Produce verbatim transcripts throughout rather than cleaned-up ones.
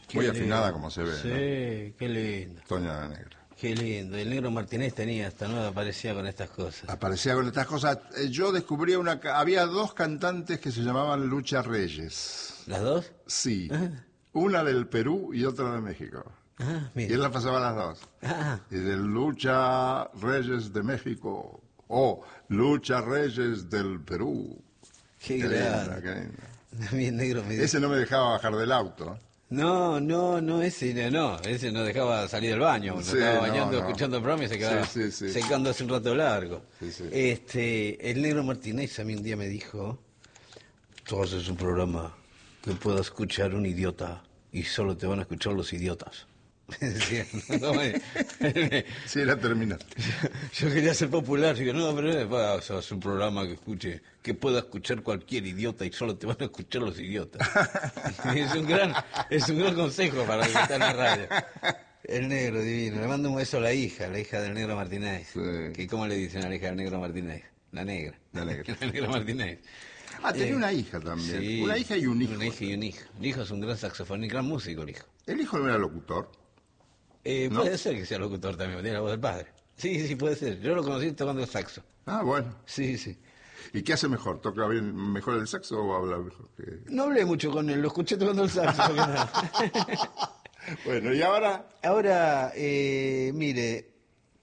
Qué muy lindo. Afinada como se ve. Sí, ¿no? Qué lindo. Toña la Negra. Qué lindo. El Negro Martínez tenía hasta nueva, aparecía con estas cosas. Aparecía con estas cosas. Yo descubrí una... Había dos cantantes que se llamaban Lucha Reyes. ¿Las dos? Sí. Ah. Una del Perú y otra de México. Ah, mira. Y él las pasaba las dos. Ah. Y de Lucha Reyes de México o Lucha Reyes del Perú. Qué, qué grande. Qué linda. Mi negro me... Ese no me dejaba bajar del auto. No, no, no, ese no, ese no dejaba salir del baño, no sí, estaba bañando, no, no. escuchando el programa y se quedaba sí, sí, sí. secando hace un rato largo. Sí, sí. Este, el Negro Martínez a mí un día me dijo, tú haces un programa que pueda escuchar un idiota y solo te van a escuchar los idiotas. Decía, no, no, sí, era terminante. Yo, yo quería ser popular, digo, no, pero o sea, es un programa que escuche, que pueda escuchar cualquier idiota y solo te van a escuchar los idiotas. es un gran, es un gran consejo para el que está en la radio. El Negro divino, le mando un beso a la hija, la hija del Negro Martínez. Sí. Que ¿cómo le dicen a la hija del Negro Martínez? La negra. La negra. La Negro Martínez. Ah, tenía eh, una hija también. Sí, una hija y un hijo. Una hija y un hijo. El hijo es un gran saxofonista, gran músico, el hijo. ¿El hijo no era locutor? Eh, ¿No? Puede ser que sea locutor también, tiene la voz del padre. Sí, sí, puede ser. Yo lo conocí tocando el saxo. Ah, bueno. Sí, sí. ¿Y qué hace mejor? ¿Toca bien mejor el saxo o habla mejor que...? No hablé mucho con él, lo escuché tocando el saxo. Bueno, ¿y ahora? Ahora, eh, mire,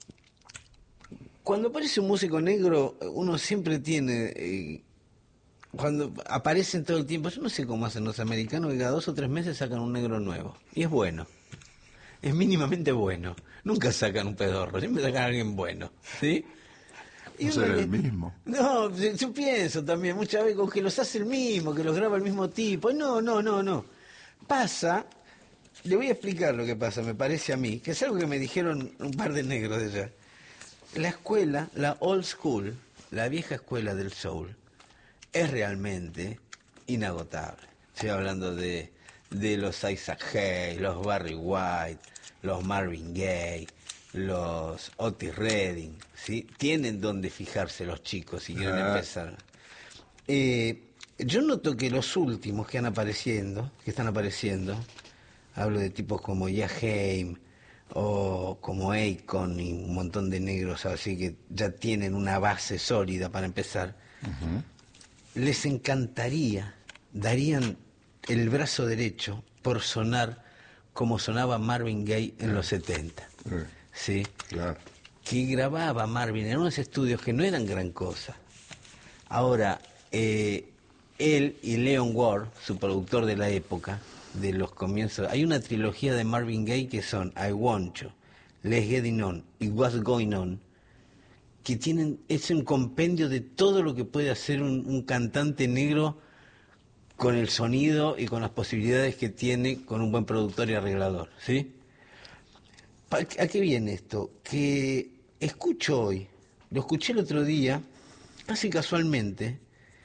cuando aparece un músico negro, uno siempre tiene... Eh, cuando aparecen todo el tiempo, yo no sé cómo hacen los americanos, que cada dos o tres meses sacan un negro nuevo. Y es bueno. Es mínimamente bueno. Nunca sacan un pedorro, siempre sacan a alguien bueno, ¿sí? Y no será el mismo. No, yo pienso también muchas veces que los hace el mismo, que los graba el mismo tipo. No, no, no, no. Pasa, le voy a explicar lo que pasa, me parece a mí, que es algo que me dijeron un par de negros de allá. La escuela, la old school, la vieja escuela del soul, es realmente inagotable. Estoy hablando de... de los Isaac Hayes, los Barry White, los Marvin Gaye, los Otis Redding, ¿sí? Tienen donde fijarse los chicos si quieren ah. empezar. Eh, yo noto que los últimos que han apareciendo, que están apareciendo, hablo de tipos como Jaheim o como Akon y un montón de negros así que ya tienen una base sólida para empezar, uh-huh. les encantaría, darían el brazo derecho por sonar como sonaba Marvin Gaye en los setenta. ¿Sí? Claro. Que grababa Marvin en unos estudios que no eran gran cosa. Ahora, eh, él y Leon Ward, su productor de la época, de los comienzos, hay una trilogía de Marvin Gaye que son I Want You, Let's Get It On y What's Going On, que tienen, es un compendio de todo lo que puede hacer un, un cantante negro con el sonido y con las posibilidades que tiene con un buen productor y arreglador, ¿sí? ¿A qué viene esto? Que escucho hoy, lo escuché el otro día, casi casualmente,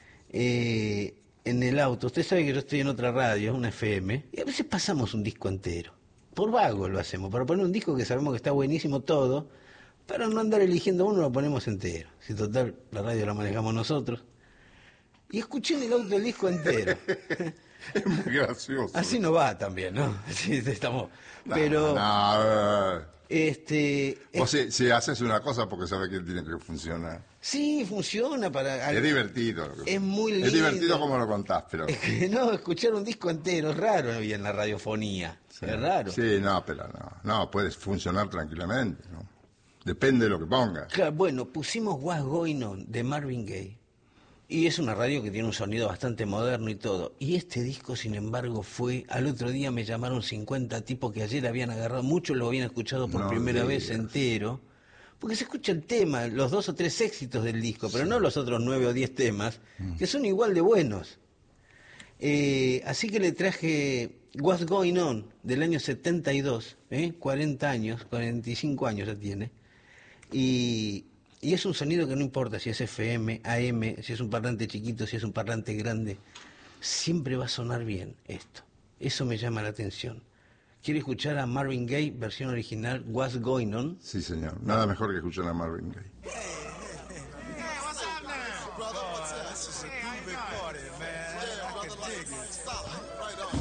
eh, en el auto. Usted sabe que yo estoy en otra radio, una F M, y a veces pasamos un disco entero. Por vago lo hacemos, para poner un disco que sabemos que está buenísimo todo, para no andar eligiendo uno lo ponemos entero. Si total, la radio la manejamos nosotros. Y escuché en el auto el disco entero. Es muy gracioso. Así no va también, ¿no? Sí, estamos... Pero... No, no. Este... O si, si haces una cosa porque sabes que tiene que funcionar. Sí, funciona para... Es divertido. Es muy lindo. Es divertido como lo contás, pero... Es que no, escuchar un disco entero es raro hoy en la radiofonía. Sí. Es raro. Sí, no, pero no. No, puedes funcionar tranquilamente, ¿no? Depende de lo que pongas. Claro, bueno, pusimos What's Going On de Marvin Gaye. Y es una radio que tiene un sonido bastante moderno y todo. Y este disco, sin embargo, fue... Al otro día me llamaron cincuenta tipos que ayer habían agarrado, muchos lo habían escuchado por no primera digas. vez entero. Porque se escucha el tema, los dos o tres éxitos del disco, pero sí. no los otros nueve o diez temas, mm. que son igual de buenos. Eh, así que le traje What's Going On, del año setenta y dos, ¿eh? cuarenta años, cuarenta y cinco años ya tiene. Y... Y es un sonido que no importa si es F M, A M, si es un parlante chiquito, si es un parlante grande, siempre va a sonar bien esto. Eso me llama la atención. ¿Quiere escuchar a Marvin Gaye, versión original, What's Going On? Sí, señor. Nada mejor que escuchar a Marvin Gaye.